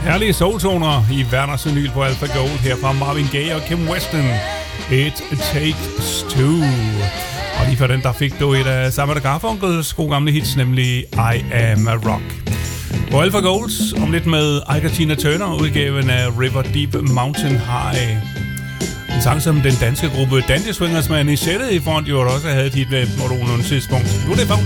Herlige soultoner i Werners vinyl på Alpha Gold her fra Marvin Gaye og Kim Weston. It Takes Two. Og lige for den, der fik du et af Simon & Garfunkels gode gamle hits, nemlig I Am a Rock. På Alpha Gold om lidt med Ike og Tina Turner, udgaven af River Deep Mountain High. En sang, som den danske gruppe Dandy Swingers med Anisette i front jo også havde et hit på nogle tidspunkt. Nu er det